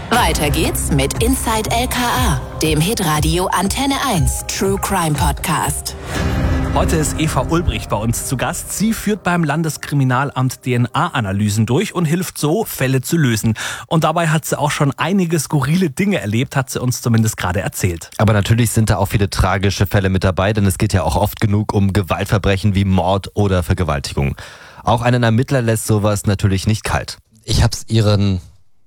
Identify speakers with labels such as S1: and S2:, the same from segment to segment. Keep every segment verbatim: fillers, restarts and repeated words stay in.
S1: Weiter geht's mit Inside L K A, dem Hitradio Antenne eins True Crime Podcast.
S2: Heute ist Eva Ulbricht bei uns zu Gast. Sie führt beim Landeskriminalamt D N A-Analysen durch und hilft so, Fälle zu lösen. Und dabei hat sie auch schon einige skurrile Dinge erlebt, hat sie uns zumindest gerade erzählt.
S3: Aber natürlich sind da auch viele tragische Fälle mit dabei, denn es geht ja auch oft genug um Gewaltverbrechen wie Mord oder Vergewaltigung. Auch einen Ermittler lässt sowas natürlich nicht kalt.
S4: Ich habe es Ihren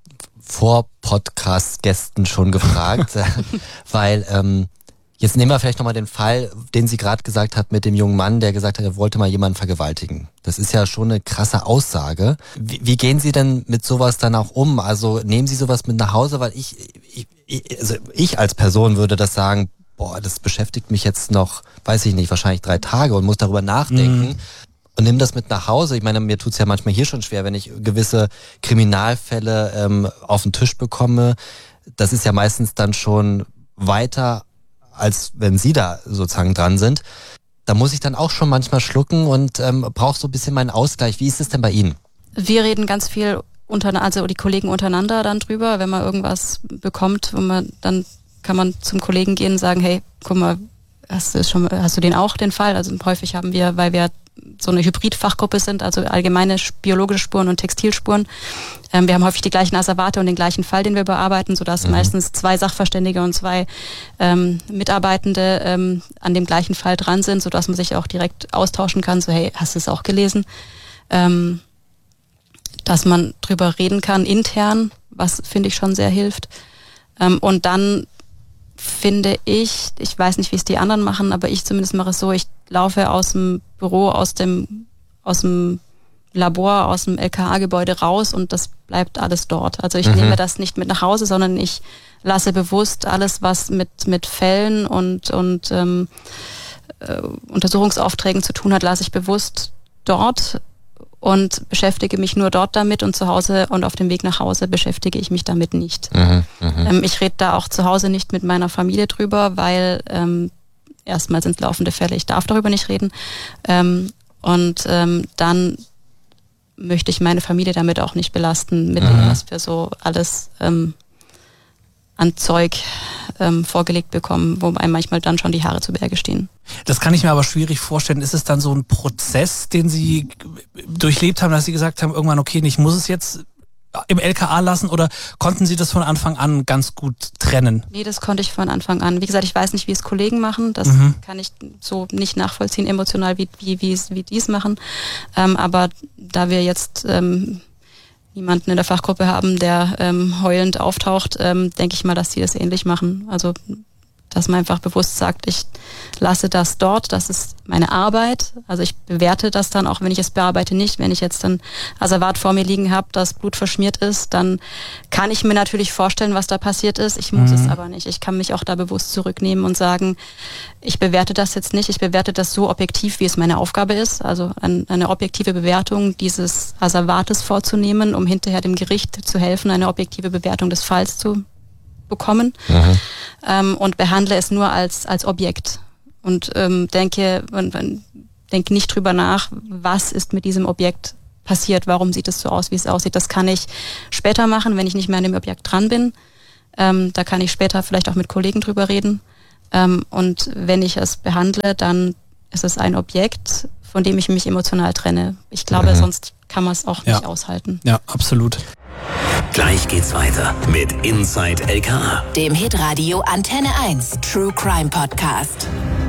S4: Vor-Podcast-Gästen schon gefragt, weil ähm, jetzt nehmen wir vielleicht nochmal den Fall, den sie gerade gesagt hat mit dem jungen Mann, der gesagt hat, er wollte mal jemanden vergewaltigen. Das ist ja schon eine krasse Aussage. Wie, wie gehen Sie denn mit sowas dann auch um? Also nehmen Sie sowas mit nach Hause? Weil ich, ich, ich, also ich als Person würde das sagen, boah, das beschäftigt mich jetzt noch, weiß ich nicht, wahrscheinlich drei Tage und muss darüber nachdenken. Mhm. Und nimm das mit nach Hause. Ich meine, mir tut's ja manchmal hier schon schwer, wenn ich gewisse Kriminalfälle ähm, auf den Tisch bekomme. Das ist ja meistens dann schon weiter, als wenn Sie da sozusagen dran sind. Da muss ich dann auch schon manchmal schlucken und ähm, brauche so ein bisschen meinen Ausgleich. Wie ist es denn bei Ihnen?
S5: Wir reden ganz viel, unter, also die Kollegen untereinander dann drüber. Wenn man irgendwas bekommt, wo man, dann kann man zum Kollegen gehen und sagen, hey, guck mal, hast du, schon, hast du den auch, den Fall? Also häufig haben wir, weil wir so eine Hybrid-Fachgruppe sind, also allgemeine biologische Spuren und Textilspuren. Ähm, wir haben häufig die gleichen Asservate und den gleichen Fall, den wir bearbeiten, sodass mhm. meistens zwei Sachverständige und zwei ähm, Mitarbeitende ähm, an dem gleichen Fall dran sind, sodass man sich auch direkt austauschen kann, so hey, hast du es auch gelesen? Ähm, dass man drüber reden kann intern, was finde ich schon sehr hilft. Ähm, und dann finde ich, ich weiß nicht, wie es die anderen machen, aber ich zumindest mache es so, ich laufe aus dem Büro, aus dem, aus dem Labor, aus dem L K A-Gebäude raus und das bleibt alles dort. Also ich mhm. nehme das nicht mit nach Hause, sondern ich lasse bewusst alles, was mit, mit Fällen und, und ähm, äh, Untersuchungsaufträgen zu tun hat, lasse ich bewusst dort und beschäftige mich nur dort damit und zu Hause und auf dem Weg nach Hause beschäftige ich mich damit nicht. Mhm, ähm, ich rede da auch zu Hause nicht mit meiner Familie drüber, weil ähm, erstmal sind es laufende Fälle, ich darf darüber nicht reden. Ähm, und ähm, dann möchte ich meine Familie damit auch nicht belasten, mit mhm. dem, was wir so alles ähm, an Zeug ähm, vorgelegt bekommen, wo einem manchmal dann schon die Haare zu Berge stehen.
S2: Das kann ich mir aber schwierig vorstellen. Ist es dann so ein Prozess, den Sie durchlebt haben, dass Sie gesagt haben, irgendwann, okay, ich muss es jetzt im L K A lassen, oder konnten Sie das von Anfang an ganz gut trennen?
S5: Nee, das konnte ich von Anfang an. Wie gesagt, ich weiß nicht, wie es Kollegen machen. Das mhm. kann ich so nicht nachvollziehen, emotional, wie, wie, wie, wie die es machen. Ähm, aber da wir jetzt ähm, niemanden in der Fachgruppe haben, der ähm, heulend auftaucht, ähm, denke ich mal, dass die das ähnlich machen. Also dass man einfach bewusst sagt, ich lasse das dort, das ist meine Arbeit. Also ich bewerte das dann, auch wenn ich es bearbeite, nicht. Wenn ich jetzt dann Asservat vor mir liegen habe, das Blut verschmiert ist, dann kann ich mir natürlich vorstellen, was da passiert ist. Ich muss mhm. es aber nicht. Ich kann mich auch da bewusst zurücknehmen und sagen, ich bewerte das jetzt nicht. Ich bewerte das so objektiv, wie es meine Aufgabe ist. Also eine objektive Bewertung dieses Asservates vorzunehmen, um hinterher dem Gericht zu helfen, eine objektive Bewertung des Falls zu bekommen, mhm. ähm, und behandle es nur als als Objekt und ähm, denke und, und denke nicht drüber nach, was ist mit diesem Objekt passiert, warum sieht es so aus, wie es aussieht. Das kann ich später machen, wenn ich nicht mehr an dem Objekt dran bin. Ähm, da kann ich später vielleicht auch mit Kollegen drüber reden. Ähm, und wenn ich es behandle, dann ist es ein Objekt, von dem ich mich emotional trenne. Ich glaube, mhm. sonst kann man es auch nicht
S2: ja.
S5: aushalten.
S2: Ja, absolut.
S1: Gleich geht's weiter mit Inside L K A, dem Hitradio Antenne eins True Crime Podcast.